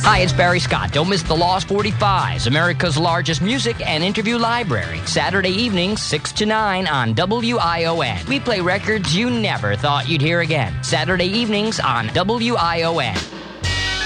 Hi, it's Barry Scott. Don't miss the Lost 45s, America's largest music and interview library. Saturday evenings, 6 to 9 on WION. We play records you never thought you'd hear again. Saturday evenings on WION.